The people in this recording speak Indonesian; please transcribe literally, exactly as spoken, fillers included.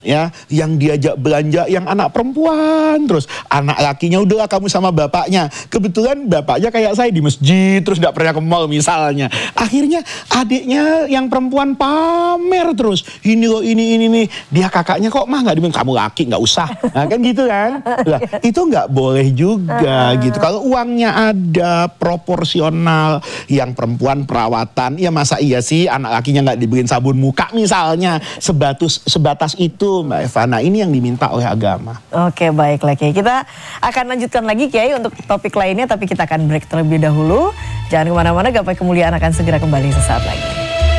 Ya, yang diajak belanja yang anak perempuan, terus anak lakinya udahlah kamu sama bapaknya. Kebetulan bapaknya kayak saya di masjid, terus nggak pernah ke mall misalnya. Akhirnya adiknya yang perempuan pamer terus, ini loh ini ini nih. Dia kakaknya kok mah nggak dibilang kamu laki nggak usah, nah, kan gitu kan? Lah, itu nggak boleh juga gitu. Kalau uangnya ada proporsional, yang perempuan perawatan, ya masa iya sih anak lakinya nggak dibeliin sabun muka misalnya, sebatas sebatas itu. Mbak Eva, nah ini yang diminta oleh agama. Oke, baiklah Kiai. Kita akan lanjutkan lagi Kiai untuk topik lainnya, tapi kita akan break terlebih dahulu. Jangan kemana-mana, Gapai Kemuliaan akan segera kembali sesaat lagi.